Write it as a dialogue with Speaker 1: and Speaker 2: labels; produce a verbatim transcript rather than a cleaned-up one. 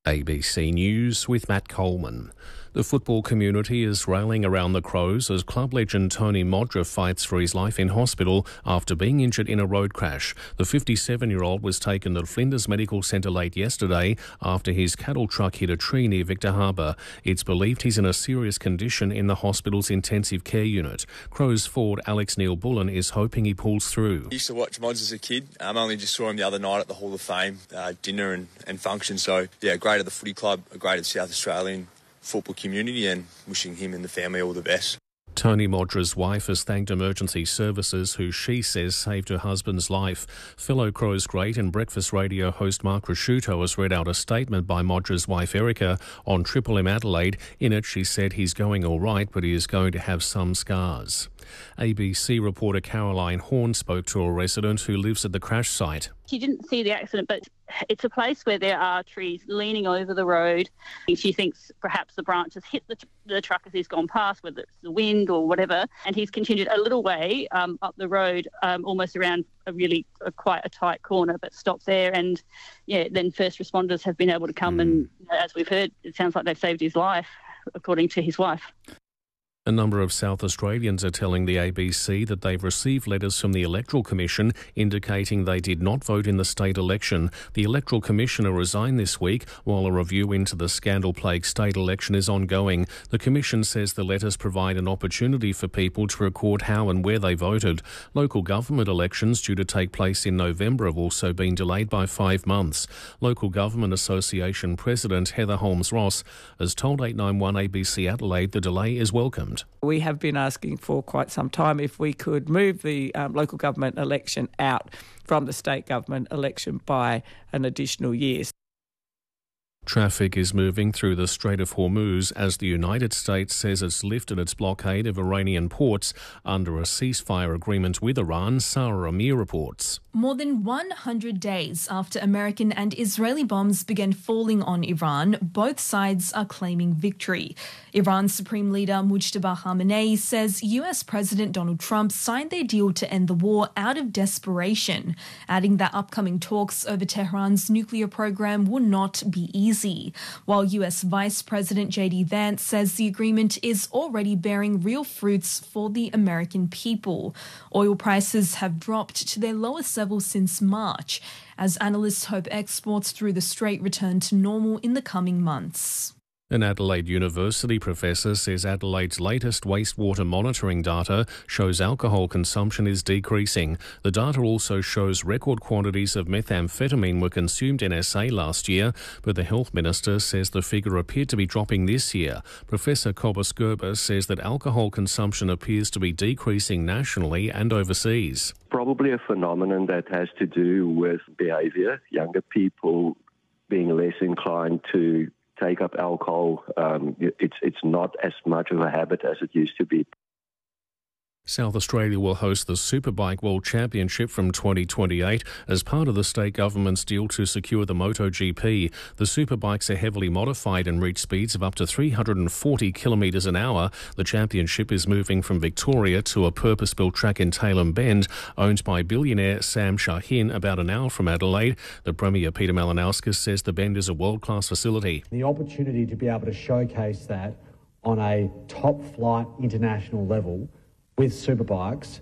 Speaker 1: A B C News with Matt Coleman. The football community is rallying around the Crows as club legend Tony Modra fights for his life in hospital after being injured in a road crash. The fifty-seven-year-old was taken to Flinders Medical Centre late yesterday after his cattle truck hit a tree near Victor Harbour. It's believed he's in a serious condition in the hospital's intensive care unit. Crows forward Alex Neil-Bullen is hoping he pulls through.
Speaker 2: I used to watch Mods as a kid. I um, only just saw him the other night at the Hall of Fame uh, dinner and, and function. So, yeah, great at the footy club, a great at South Australian football community, and wishing him and the family all the best.
Speaker 1: Tony Modra's wife has thanked emergency services who she says saved her husband's life. Fellow Crows great and breakfast radio host Mark Rasciuto has read out a statement by Modra's wife Erica on Triple M Adelaide. In it, she said he's going all right, but he is going to have some scars. A B C reporter Caroline Horn spoke to a resident who lives at the crash site.
Speaker 3: She didn't see the accident, but it's a place where there are trees leaning over the road. She thinks perhaps the branches hit the, the truck as he's gone past, whether it's the wind or whatever, and he's continued a little way um, up the road, um, almost around a really a, quite a tight corner, but stopped there. And, yeah, then first responders have been able to come mm. and, as we've heard, it sounds like they've saved his life, according to his wife.
Speaker 1: A number of South Australians are telling the A B C that they've received letters from the Electoral Commission indicating they did not vote in the state election. The Electoral Commissioner resigned this week while a review into the scandal-plagued state election is ongoing. The Commission says the letters provide an opportunity for people to record how and where they voted. Local government elections due to take place in November have also been delayed by five months. Local Government Association President Heather Holmes-Ross has told eight nine one A B C Adelaide the delay is welcome.
Speaker 4: We have been asking for quite some time if we could move the um, local government election out from the state government election by an additional year.
Speaker 1: Traffic is moving through the Strait of Hormuz as the United States says it's lifted its blockade of Iranian ports under a ceasefire agreement with Iran, Sarah Amir reports.
Speaker 5: More than one hundred days after American and Israeli bombs began falling on Iran, both sides are claiming victory. Iran's Supreme Leader Mujtaba Khamenei says U S President Donald Trump signed their deal to end the war out of desperation, adding that upcoming talks over Tehran's nuclear program will not be easy. While U S Vice President J D Vance says the agreement is already bearing real fruits for the American people. Oil prices have dropped to their lowest level since March, as analysts hope exports through the strait return to normal in the coming months.
Speaker 1: An Adelaide University professor says Adelaide's latest wastewater monitoring data shows alcohol consumption is decreasing. The data also shows record quantities of methamphetamine were consumed in S A last year, but the health minister says the figure appeared to be dropping this year. Professor Cobus Gerber says that alcohol consumption appears to be decreasing nationally and overseas.
Speaker 6: Probably a phenomenon that has to do with behaviour, younger people being less inclined to take up alcohol. Um, it's it's not as much of a habit as it used to be.
Speaker 1: South Australia will host the Superbike World Championship from twenty twenty-eight as part of the state government's deal to secure the MotoGP. The Superbikes are heavily modified and reach speeds of up to three hundred forty kilometres an hour. The championship is moving from Victoria to a purpose-built track in Tailem Bend, owned by billionaire Sam Shaheen, about an hour from Adelaide. The Premier Peter Malinauskas says the Bend is a world-class facility.
Speaker 7: The opportunity to be able to showcase that on a top-flight international level with Superbikes